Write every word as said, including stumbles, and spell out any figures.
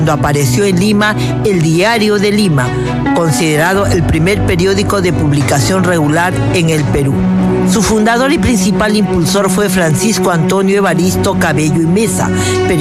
cuando apareció en Lima el Diario de Lima, considerado el primer periódico de publicación regular en el Perú. Su fundador y principal impulsor fue Francisco Antonio Evaristo Cabello y Mesa,